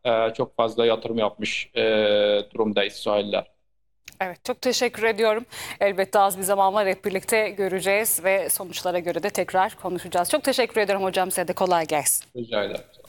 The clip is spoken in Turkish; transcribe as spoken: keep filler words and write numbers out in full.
e, çok fazla yatırım yapmış e, durumda İsrailler. Evet, çok teşekkür ediyorum. Elbette az bir zaman var, hep birlikte göreceğiz ve sonuçlara göre de tekrar konuşacağız. Çok teşekkür ederim hocam, size de kolay gelsin. Rica ederim.